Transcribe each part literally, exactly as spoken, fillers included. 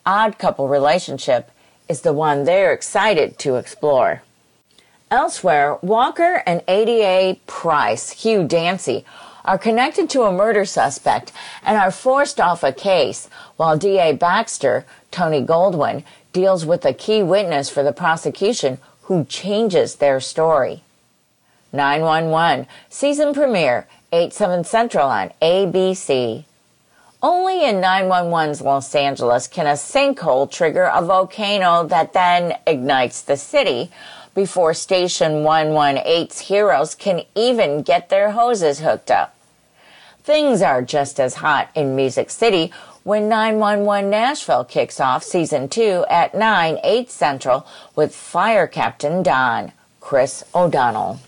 odd couple relationship is the one they're excited to explore. Elsewhere, Walker and A D A Price, Hugh Dancy, are connected to a murder suspect and are forced off a case, while D A Baxter, Tony Goldwyn, deals with a key witness for the prosecution who changes their story. nine one one, season premiere, eight, seven Central on A B C. Only in nine one one's Los Angeles can a sinkhole trigger a volcano that then ignites the city before Station one one eight's heroes can even get their hoses hooked up. Things are just as hot in Music City when nine one one Nashville kicks off Season two at nine, eight Central with Fire Captain Don, Chris O'Donnell.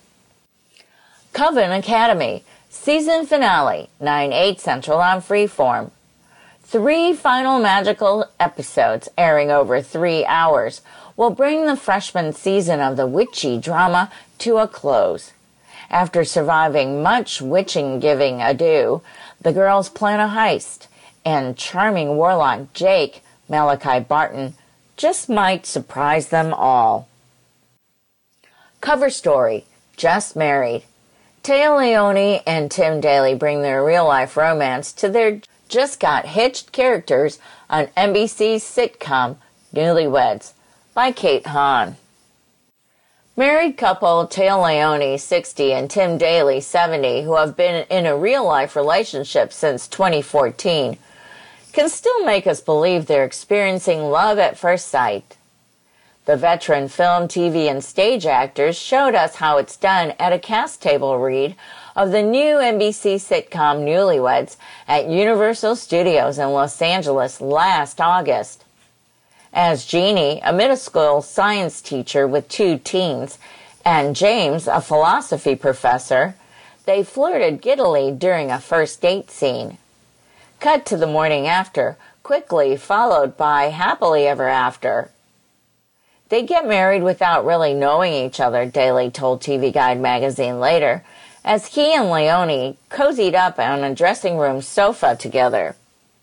Coven Academy, season finale, nine, eight Central on Freeform. Three final magical episodes airing over three hours will bring the freshman season of the witchy drama to a close. After surviving much witching-giving ado, the girls plan a heist, and charming warlock Jake, Malachi Barton, just might surprise them all. Cover story, Just Married. Téa Leoni and Tim Daly bring their real-life romance to their just-got-hitched characters on N B C's sitcom Newlyweds by Kate Hahn. Married couple Téa Leoni, sixty, and Tim Daly, seventy, who have been in a real-life relationship since twenty fourteen, can still make us believe they're experiencing love at first sight. The veteran film, T V, and stage actors showed us how it's done at a cast table read of the new N B C sitcom Newlyweds at Universal Studios in Los Angeles last August. As Jeannie, a middle school science teacher with two teens, and James, a philosophy professor, they flirted giddily during a first date scene. Cut to the morning after, quickly followed by happily ever after. They get married without really knowing each other, Daly told T V Guide magazine later, as he and Leoni cozied up on a dressing room sofa together.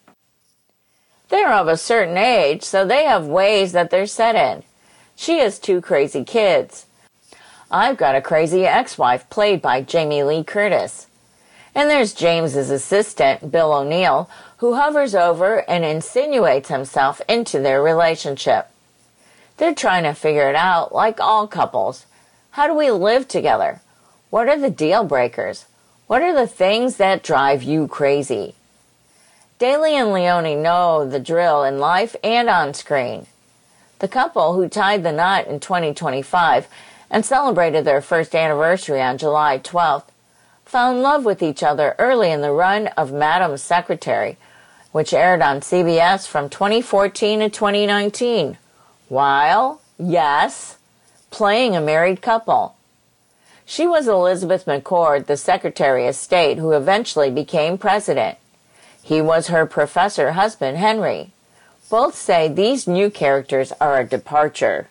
They're of a certain age, so they have ways that they're set in. She has two crazy kids. I've got a crazy ex-wife played by Jamie Lee Curtis. And there's James's assistant, Bill O'Neill, who hovers over and insinuates himself into their relationship. They're trying to figure it out, like all couples. How do we live together? What are the deal breakers? What are the things that drive you crazy? Daly and Leoni know the drill in life and on screen. The couple, who tied the knot in twenty twenty-five and celebrated their first anniversary on July twelfth, found love with each other early in the run of Madam Secretary, which aired on C B S from twenty fourteen to twenty nineteen, while, yes, playing a married couple. She was Elizabeth McCord, the Secretary of State, who eventually became president. He was her professor husband, Henry. Both say these new characters are a departure.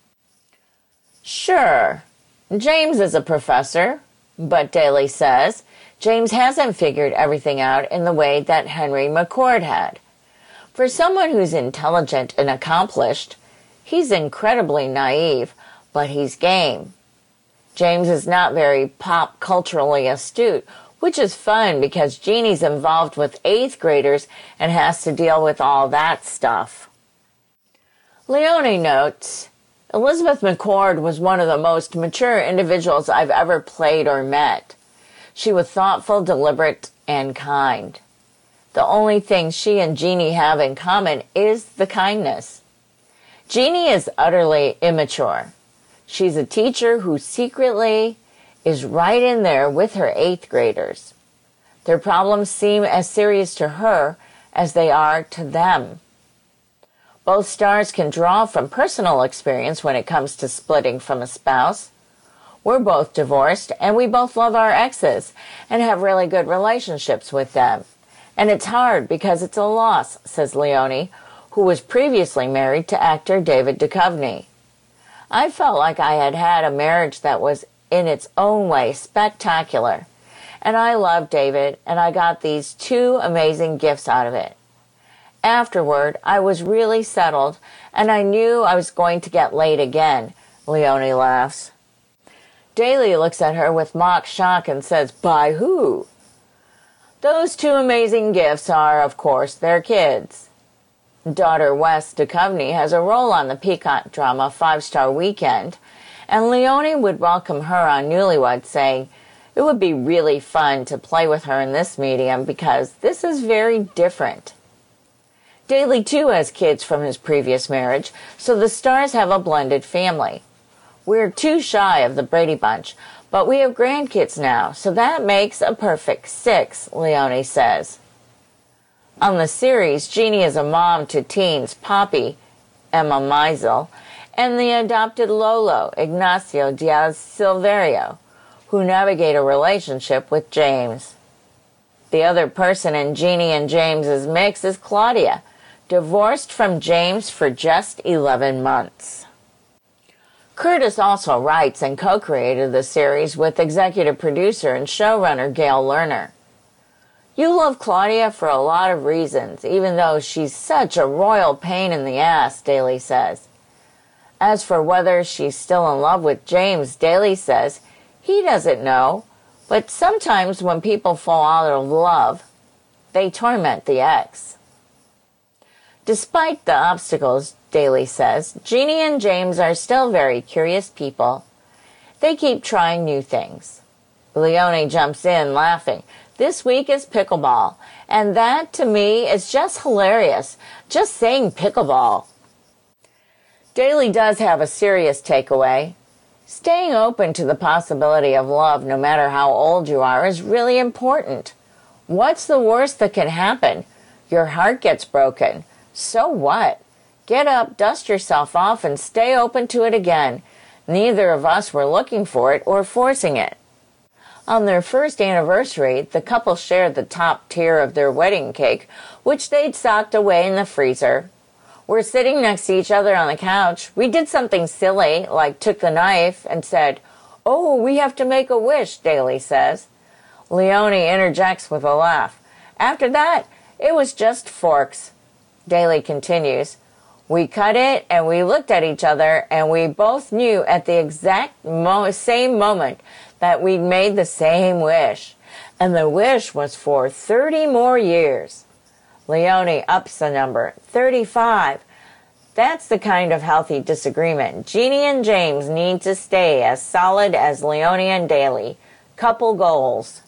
Sure, James is a professor, but Daly says James hasn't figured everything out in the way that Henry McCord had. For someone who's intelligent and accomplished, he's incredibly naive, but he's game. James is not very pop culturally astute, which is fun because Jeannie's involved with eighth graders and has to deal with all that stuff. Leoni notes, Elizabeth McCord was one of the most mature individuals I've ever played or met. She was thoughtful, deliberate, and kind. The only thing she and Jeannie have in common is the kindness. Jeannie is utterly immature. She's a teacher who secretly is right in there with her eighth graders. Their problems seem as serious to her as they are to them. Both stars can draw from personal experience when it comes to splitting from a spouse. We're both divorced, and we both love our exes and have really good relationships with them. And it's hard because it's a loss, says Leoni, who was previously married to actor David Duchovny. I felt like I had had a marriage that was in its own way spectacular. And I love David, and I got these two amazing gifts out of it. Afterward, I was really settled, and I knew I was going to get laid again, Leonie laughs. Daly looks at her with mock shock and says, by who? Those two amazing gifts are, of course, their kids. Daughter Wes Duchovny has a role on the Peacock drama Five Star Weekend, and Leonie would welcome her on Newlyweds, saying, it would be really fun to play with her in this medium because this is very different. Daly, too, has kids from his previous marriage, so the stars have a blended family. We're too shy of the Brady Bunch, but we have grandkids now, so that makes a perfect six, Leonie says. On the series, Jeannie is a mom to teens Poppy, Emma Meisel, and the adopted Lolo, Ignacio Diaz Silverio, who navigate a relationship with James. The other person in Jeannie and James's mix is Claudia, divorced from James for just eleven months. Curtis also writes and co-created the series with executive producer and showrunner Gail Lerner. You love Claudia for a lot of reasons, even though she's such a royal pain in the ass, Daly says. As for whether she's still in love with James, Daly says he doesn't know, but sometimes when people fall out of love, they torment the ex. Despite the obstacles, Daly says, Jeannie and James are still very curious people. They keep trying new things. Leonie jumps in, laughing. This week is pickleball, and that, to me, is just hilarious. Just saying pickleball. Daly does have a serious takeaway. Staying open to the possibility of love, no matter how old you are, is really important. What's the worst that can happen? Your heart gets broken. So what? Get up, dust yourself off, and stay open to it again. Neither of us were looking for it or forcing it. On their first anniversary, the couple shared the top tier of their wedding cake, which they'd socked away in the freezer. We're sitting next to each other on the couch. We did something silly, like took the knife and said, oh, we have to make a wish, Daly says. Leonie interjects with a laugh. After that, it was just forks. Daly continues, we cut it and we looked at each other and we both knew at the exact mo- same moment that we'd made the same wish. And the wish was for thirty more years. Leonie ups the number, thirty-five. That's the kind of healthy disagreement Jeannie and James need to stay as solid as Leonie and Daly. Couple goals.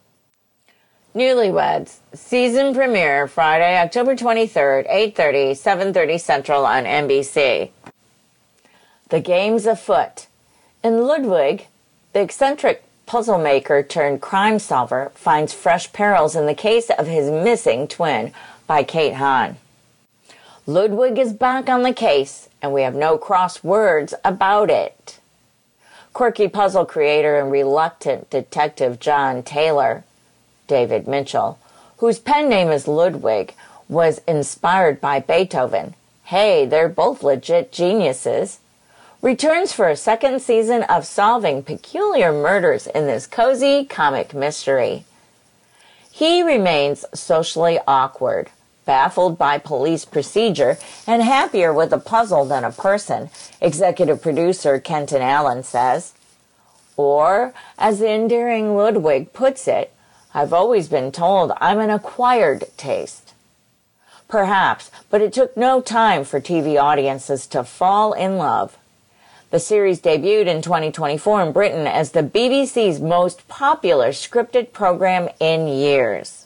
Newlyweds, season premiere Friday, October twenty-third, eight thirty, seven thirty Central on N B C. The game's afoot. In Ludwig, the eccentric puzzle maker turned crime solver finds fresh perils in the case of his missing twin by Kate Hahn. Ludwig is back on the case, and we have no cross words about it. Quirky puzzle creator and reluctant detective John Taylor, David Mitchell, whose pen name is Ludwig, was inspired by Beethoven. Hey, they're both legit geniuses. Returns for a second season of solving peculiar murders in this cozy comic mystery. He remains socially awkward, baffled by police procedure, and happier with a puzzle than a person, executive producer Kenton Allen says. Or, as the endearing Ludwig puts it, I've always been told I'm an acquired taste. Perhaps, but it took no time for T V audiences to fall in love. The series debuted in twenty twenty-four in Britain as the B B C's most popular scripted program in years.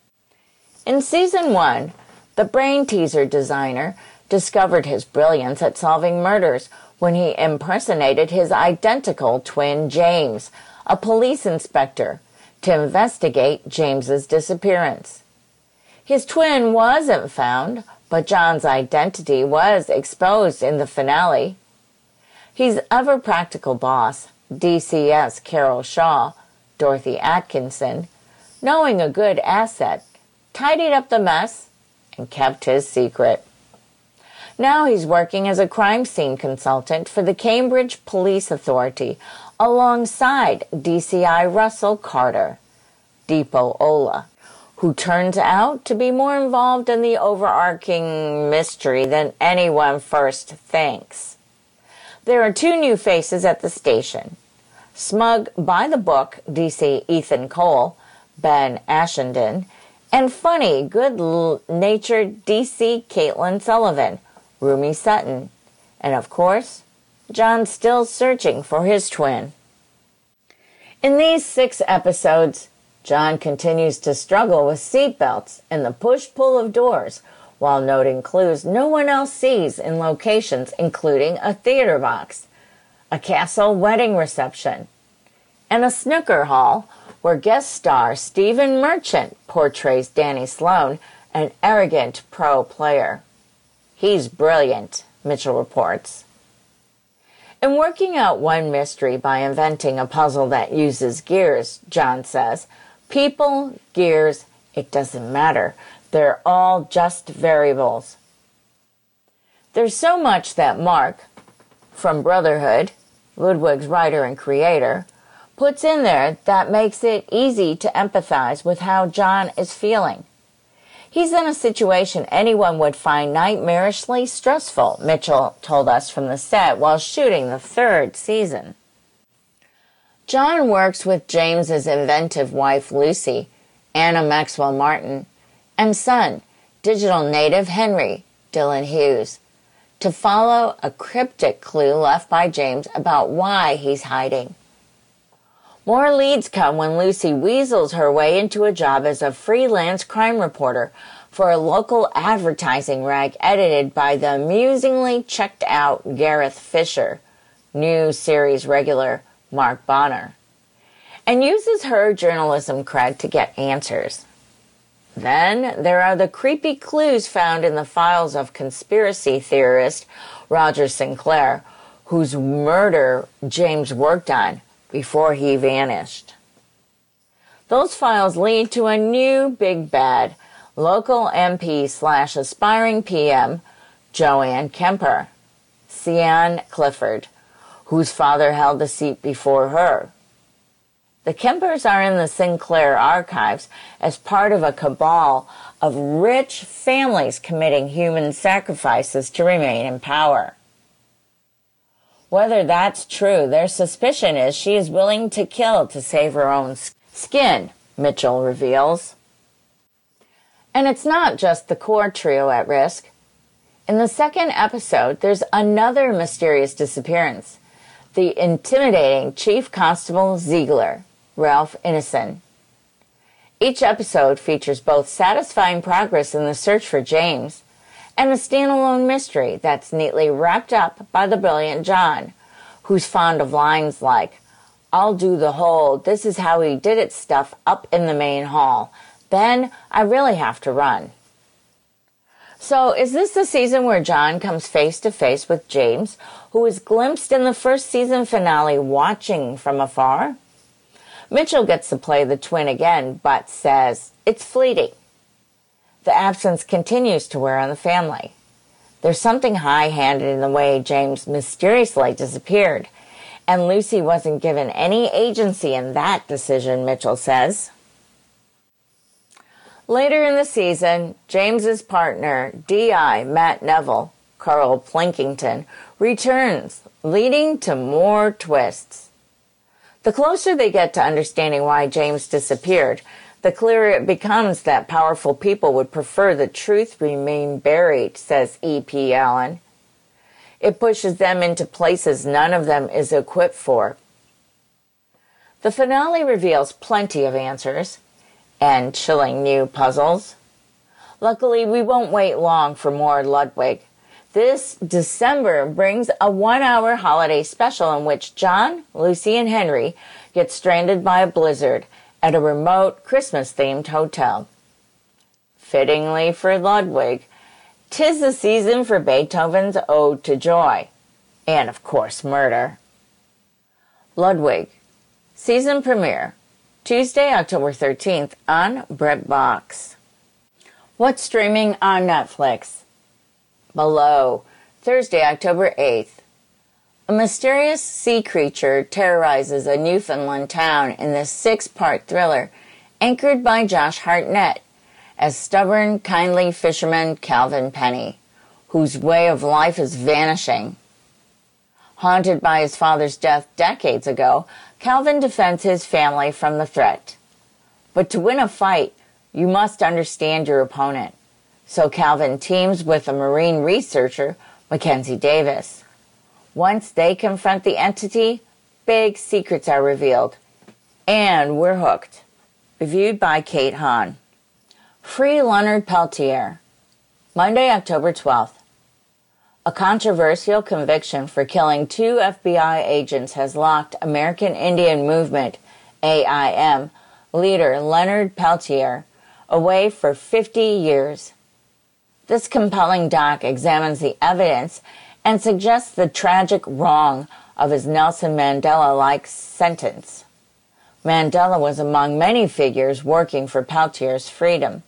In season one, the brain teaser designer discovered his brilliance at solving murders when he impersonated his identical twin James, a police inspector, to investigate James's disappearance. His twin wasn't found, but John's identity was exposed in the finale. His ever-practical boss, D C S Carol Shaw, Dorothy Atkinson, knowing a good asset, tidied up the mess and kept his secret. Now he's working as a crime scene consultant for the Cambridge Police Authority alongside D C I Russell Carter, Deepo Ola, who turns out to be more involved in the overarching mystery than anyone first thinks. There are two new faces at the station. Smug by-the-book D C Ethan Cole, Ben Ashenden, and funny, good-natured D C Caitlin Sullivan, Rumi Sutton, and of course, John's still searching for his twin. In these six episodes, John continues to struggle with seatbelts and the push-pull of doors while noting clues no one else sees in locations including a theater box, a castle wedding reception, and a snooker hall where guest star Stephen Merchant portrays Danny Sloan, an arrogant pro player. He's brilliant, Mitchell reports. In working out one mystery by inventing a puzzle that uses gears, John says, people, gears, it doesn't matter. They're all just variables. There's so much that Mark, from Brotherhood, Ludwig's writer and creator, puts in there that makes it easy to empathize with how John is feeling. He's in a situation anyone would find nightmarishly stressful, Mitchell told us from the set while shooting the third season. John works with James's inventive wife Lucy, Anna Maxwell Martin, and son, digital native Henry, Dylan Hughes, to follow a cryptic clue left by James about why he's hiding. More leads come when Lucy weasels her way into a job as a freelance crime reporter for a local advertising rag edited by the amusingly checked-out Gareth Fisher, new series regular Mark Bonner, and uses her journalism cred to get answers. Then there are the creepy clues found in the files of conspiracy theorist Roger Sinclair, whose murder James worked on before he vanished. Those files lead to a new big bad, local M P slash aspiring P M, Joanne Kemper, Sian Clifford, whose father held the seat before her. The Kempers are in the Sinclair archives as part of a cabal of rich families committing human sacrifices to remain in power. Whether that's true, their suspicion is she is willing to kill to save her own skin, Mitchell reveals. And it's not just the core trio at risk. In the second episode, there's another mysterious disappearance. The intimidating Chief Constable Ziegler, Ralph Ineson. Each episode features both satisfying progress in the search for James and a standalone mystery that's neatly wrapped up by the brilliant John, who's fond of lines like, "I'll do the whole, this is how he did it stuff up in the main hall. Then I really have to run." So is this the season where John comes face to face with James, who is glimpsed in the first season finale watching from afar? Mitchell gets to play the twin again, but says it's fleeting. The absence continues to wear on the family. There's something high-handed in the way James mysteriously disappeared, and Lucy wasn't given any agency in that decision, Mitchell says. Later in the season, James's partner, D I Matt Neville, Carl Plinkington, returns, leading to more twists. The closer they get to understanding why James disappeared, the clearer it becomes that powerful people would prefer the truth remain buried, says E P Allen. It pushes them into places none of them is equipped for. The finale reveals plenty of answers and chilling new puzzles. Luckily, we won't wait long for more Ludwig. This December brings a one-hour holiday special in which John, Lucy, and Henry get stranded by a blizzard at a remote Christmas-themed hotel. Fittingly for Ludwig, 'tis the season for Beethoven's Ode to Joy, and of course murder. Ludwig, season premiere, Tuesday, October thirteenth on BritBox. What's streaming on Netflix? Below, Thursday, October eighth. A mysterious sea creature terrorizes a Newfoundland town in this six-part thriller anchored by Josh Hartnett as stubborn, kindly fisherman Calvin Penny, whose way of life is vanishing. Haunted by his father's death decades ago, Calvin defends his family from the threat. But to win a fight, you must understand your opponent. So Calvin teams with a marine researcher, Mackenzie Davis. Once they confront the entity, big secrets are revealed. And we're hooked. Reviewed by Kate Hahn. Free Leonard Peltier. Monday, October twelfth. A controversial conviction for killing two F B I agents has locked American Indian Movement, A I M, leader Leonard Peltier away for fifty years. This compelling doc examines the evidence and suggests the tragic wrong of his Nelson Mandela-like sentence. Mandela was among many figures working for Peltier's freedom.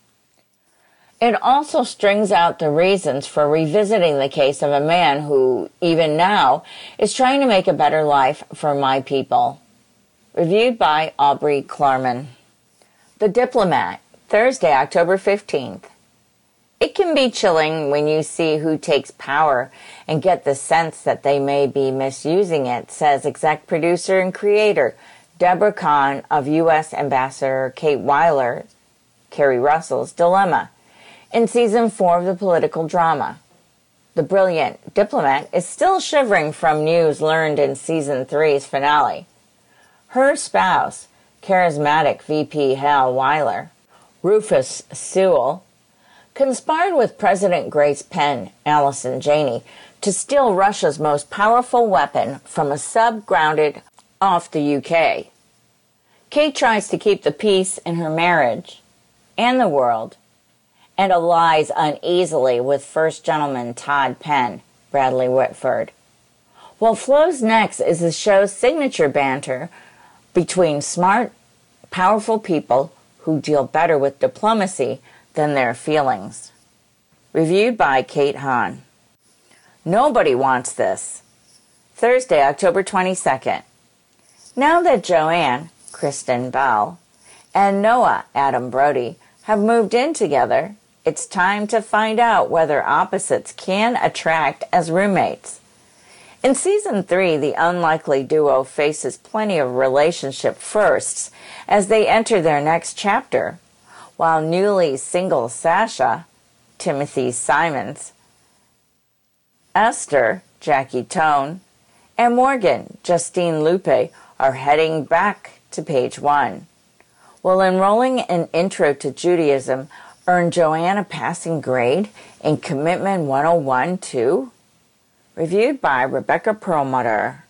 It also strings out the reasons for revisiting the case of a man who, even now, is trying to make a better life for my people. Reviewed by Aubrey Klarman. The Diplomat, Thursday, October fifteenth. It can be chilling when you see who takes power and get the sense that they may be misusing it, says exec producer and creator Deborah Kahn of U S Ambassador Kate Weiler, Kerry Russell's Dilemma, in season four of the political drama. The brilliant diplomat is still shivering from news learned in season three's finale. Her spouse, charismatic V P Hal Weiler, Rufus Sewell, conspired with President Grace Penn, Allison Janney, to steal Russia's most powerful weapon from a sub grounded off the U K. Kate tries to keep the peace in her marriage and the world, and allies uneasily with First Gentleman Todd Penn, Bradley Whitford. What flows next is the show's signature banter between smart, powerful people who deal better with diplomacy than their feelings. Reviewed by Kate Hahn. Nobody wants this. Thursday, October twenty-second. Now that Joanne, Kristen Bell, and Noah, Adam Brody, have moved in together, it's time to find out whether opposites can attract as roommates. In season three, the unlikely duo faces plenty of relationship firsts as they enter their next chapter, while newly single Sasha, Timothy Simons, Esther, Jackie Tone, and Morgan, Justine Lupe, are heading back to page one. Will enrolling in Intro to Judaism earn Joanne a passing grade in Commitment one oh one too? Reviewed by Rebecca Perlmutter.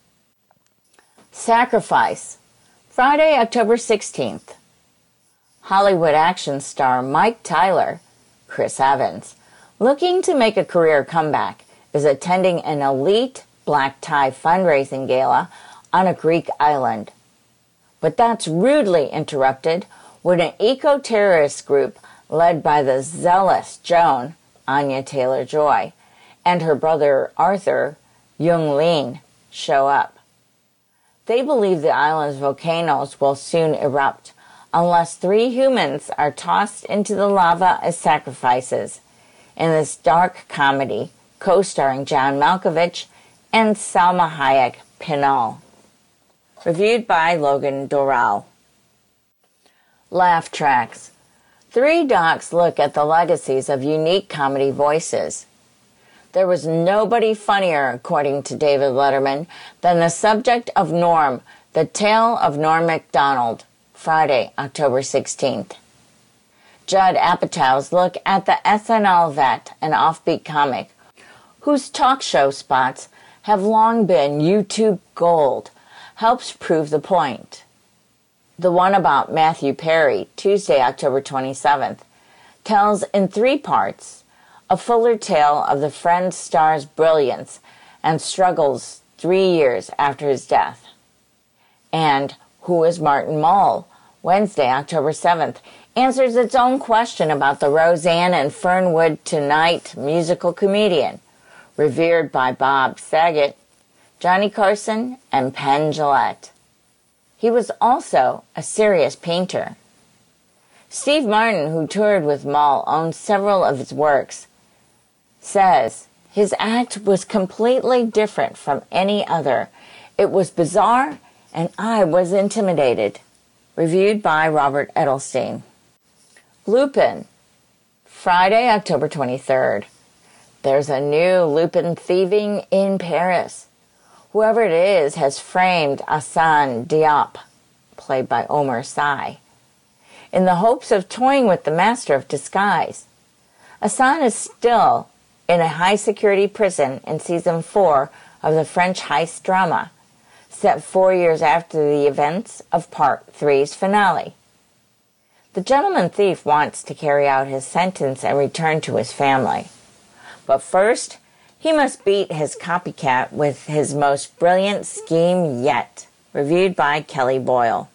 Sacrifice, Friday, October sixteenth. Hollywood action star Mike Tyler, Chris Evans, looking to make a career comeback, is attending an elite black tie fundraising gala on a Greek island. But that's rudely interrupted when an eco-terrorist group led by the zealous Joan, Anya Taylor-Joy, and her brother Arthur, Jung Lean, show up. They believe the island's volcanoes will soon erupt unless three humans are tossed into the lava as sacrifices in this dark comedy co-starring John Malkovich and Salma Hayek Pinal. Reviewed by Logan Doral. Laugh tracks. Three docs look at the legacies of unique comedy voices. There was nobody funnier, according to David Letterman, than the subject of Norm, the tale of Norm Macdonald, Friday, October sixteenth. Judd Apatow's look at the S N L vet, an offbeat comic, whose talk show spots have long been YouTube gold, helps prove the point. The one about Matthew Perry, Tuesday, October twenty-seventh, tells in three parts a fuller tale of the Friends star's brilliance and struggles three years after his death. And Who is Martin Mull, Wednesday, October seventh, answers its own question about the Roseanne and Fernwood Tonight musical comedian, revered by Bob Saget, Johnny Carson, and Penn Jillette. He was also a serious painter. Steve Martin, who toured with Mull, owns several of his works, says his act was completely different from any other. It was bizarre, and I was intimidated. Reviewed by Robert Edelstein. Lupin, Friday, October twenty-third. There's a new Lupin thieving in Paris. Whoever it is has framed Arsène Diop, played by Omar Sy, in the hopes of toying with the master of disguise. Arsène is still in a high-security prison in season four of the French heist drama, set four years after the events of part three's finale. The gentleman thief wants to carry out his sentence and return to his family. But first, he must beat his copycat with his most brilliant scheme yet. Reviewed by Kelly Boyle.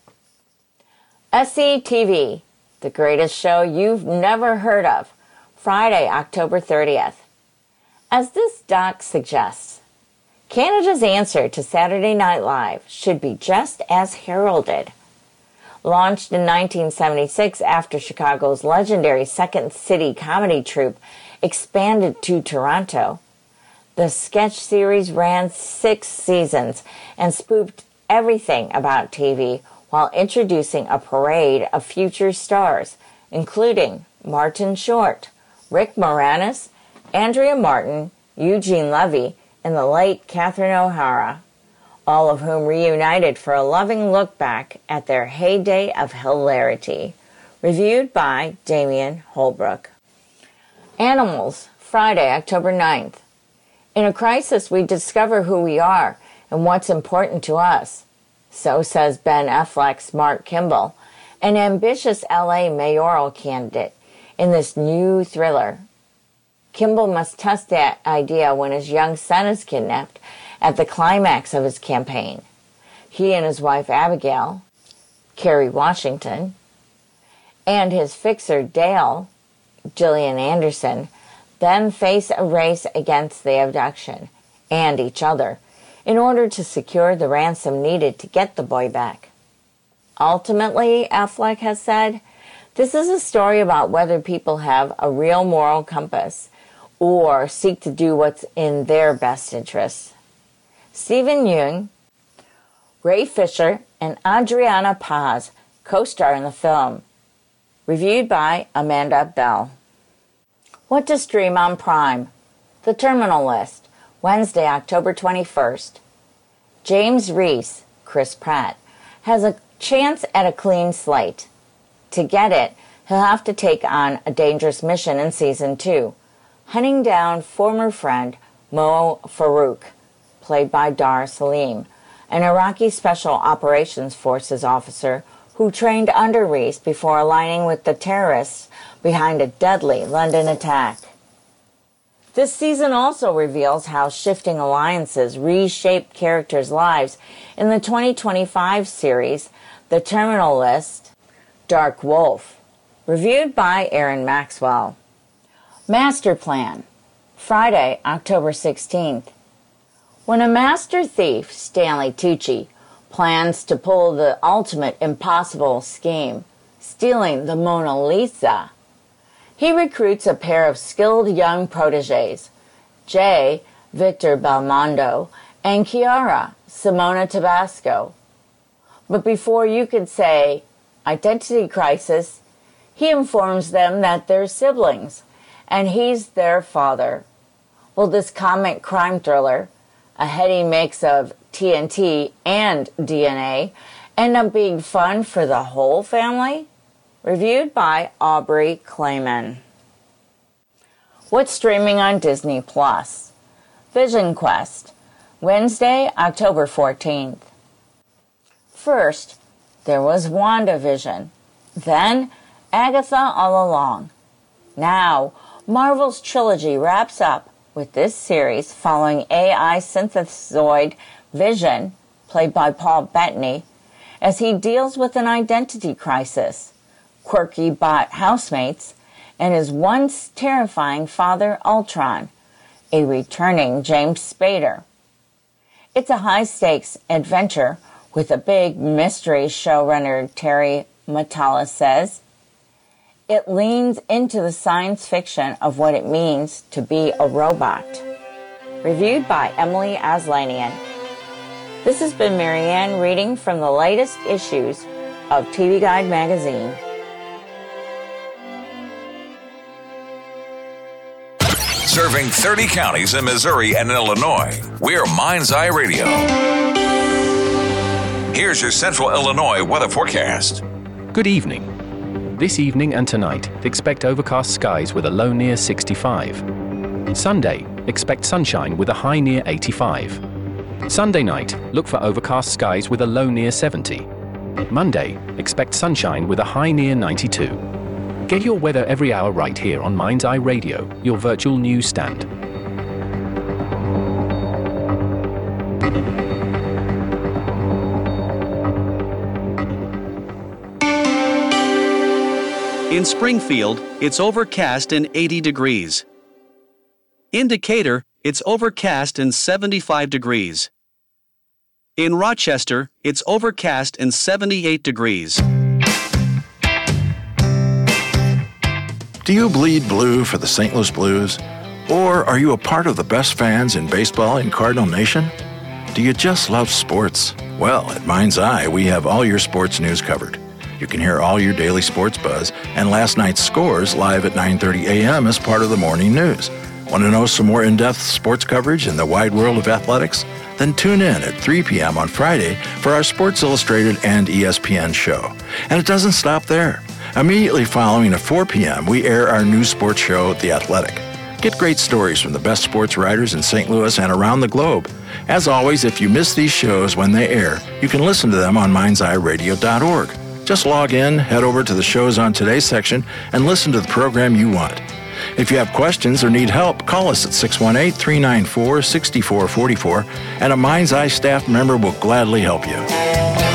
S C T V, the greatest show you've never heard of. Friday, October thirtieth. As this doc suggests, Canada's answer to Saturday Night Live should be just as heralded. Launched in nineteen seventy-six after Chicago's legendary Second City comedy troupe expanded to Toronto, the sketch series ran six seasons and spoofed everything about T V while introducing a parade of future stars, including Martin Short, Rick Moranis, Andrea Martin, Eugene Levy, and the late Catherine O'Hara, all of whom reunited for a loving look back at their heyday of hilarity. Reviewed by Damian Holbrook. Animals, Friday, October ninth. In a crisis, we discover who we are and what's important to us. So says Ben Affleck's Mark Kimball, an ambitious L A mayoral candidate in this new thriller. Kimball must test that idea when his young son is kidnapped at the climax of his campaign. He and his wife Abigail, Kerry Washington, and his fixer Dale, Gillian Anderson, then face a race against the abduction and each other in order to secure the ransom needed to get the boy back. Ultimately, Affleck has said, this is a story about whether people have a real moral compass or seek to do what's in their best interests. Stephen Yeun, Ray Fisher, and Adriana Paz co-star in the film. Reviewed by Amanda Bell. What to stream on Prime? The Terminal List, Wednesday, October twenty-first. James Reese, Chris Pratt, has a chance at a clean slate. To get it, he'll have to take on a dangerous mission in season two, hunting down former friend Mo Farouk, played by Dar Salim, an Iraqi Special Operations Forces officer who trained under Reese before aligning with the terrorists behind a deadly London attack. This season also reveals how shifting alliances reshaped characters' lives in the twenty twenty-five series, The Terminal List, Dark Wolf. Reviewed by Aaron Maxwell. Master Plan, Friday, October sixteenth. When a master thief, Stanley Tucci, plans to pull the ultimate impossible scheme, stealing the Mona Lisa, he recruits a pair of skilled young protégés, Jay, Victor Belmondo, and Kiara, Simona Tabasco. But before you could say, identity crisis, he informs them that they're siblings, and he's their father. Will this comic crime thriller, a heady mix of T N T and D N A, end up being fun for the whole family? Reviewed by Aubrey Clayman. What's streaming on Disney Plus? Vision Quest, Wednesday, October fourteenth. First, there was WandaVision. Then, Agatha All Along. Now, Marvel's trilogy wraps up with this series following A I synthezoid Vision, played by Paul Bettany, as he deals with an identity crisis, quirky bot housemates, and his once terrifying father Ultron, a returning James Spader. It's a high-stakes adventure with a big mystery, showrunner Terry Matalas says. It leans into the science fiction of what it means to be a robot. Reviewed by Emily Aslanian. This has been Marianne reading from the latest issues of T V Guide magazine. Serving thirty counties in Missouri and Illinois, we're Mind's Eye Radio. Here's your Central Illinois weather forecast. Good evening. This evening and tonight, expect overcast skies with a low near sixty-five. Sunday, expect sunshine with a high near eighty-five. Sunday night, look for overcast skies with a low near seventy. Monday, expect sunshine with a high near ninety-two. Get your weather every hour right here on Mind's Eye Radio, your virtual news stand. In Springfield, it's overcast and eighty degrees. In Decatur, it's overcast and seventy-five degrees. In Rochester, it's overcast and seventy-eight degrees. Do you bleed blue for the Saint Louis Blues? Or are you a part of the best fans in baseball in Cardinal Nation? Do you just love sports? Well, at Mind's Eye, we have all your sports news covered. You can hear all your daily sports buzz and last night's scores live at nine thirty a.m. as part of the morning news. Want to know some more in-depth sports coverage in the wide world of athletics? Then tune in at three p.m. on Friday for our Sports Illustrated and E S P N show. And it doesn't stop there. Immediately following at four p.m., we air our new sports show, The Athletic. Get great stories from the best sports writers in Saint Louis and around the globe. As always, if you miss these shows when they air, you can listen to them on minds eye radio dot org. Just log in, head over to the shows on today's section, and listen to the program you want. If you have questions or need help, call us at six one eight, three nine four, six four four four, and a Mind's Eye staff member will gladly help you.